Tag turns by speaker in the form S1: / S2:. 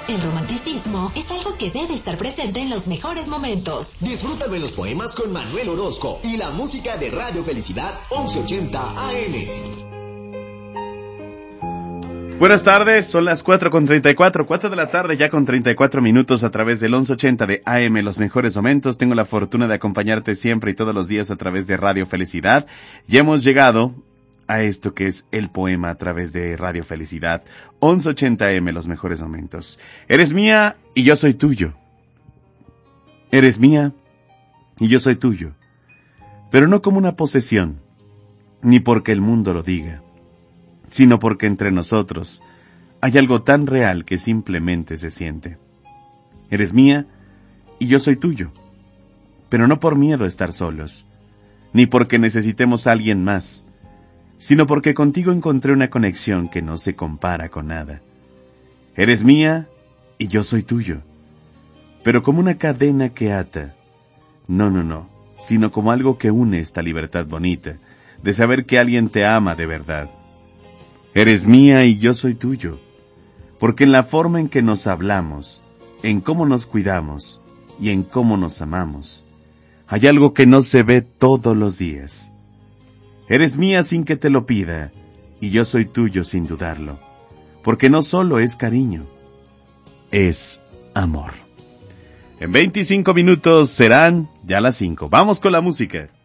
S1: El romanticismo es algo que debe estar presente en los mejores momentos.
S2: Disfrútalo en los poemas con Manuel Orozco y la música de Radio Felicidad 1180 AM.
S3: Buenas tardes, son las 4:34, 4 de la tarde ya con 34 minutos a través del 1180 de AM, los mejores momentos. Tengo la fortuna de acompañarte siempre y todos los días a través de Radio Felicidad. Ya hemos llegado a esto que es el poema a través de Radio Felicidad 1180 AM, los mejores momentos. Eres mía y yo soy tuyo. Eres mía y yo soy tuyo. Pero no como una posesión, ni porque el mundo lo diga, sino porque entre nosotros hay algo tan real que simplemente se siente. Eres mía y yo soy tuyo, pero no por miedo a estar solos, ni porque necesitemos a alguien más, sino porque contigo encontré una conexión que no se compara con nada. Eres mía y yo soy tuyo, pero como una cadena que ata, no, sino como algo que une esta libertad bonita, de saber que alguien te ama de verdad. Eres mía y yo soy tuyo, porque en la forma en que nos hablamos, en cómo nos cuidamos y en cómo nos amamos, hay algo que no se ve todos los días. Eres mía sin que te lo pida, y yo soy tuyo sin dudarlo, porque no solo es cariño, es amor. En 25 minutos serán ya las 5. Vamos con la música.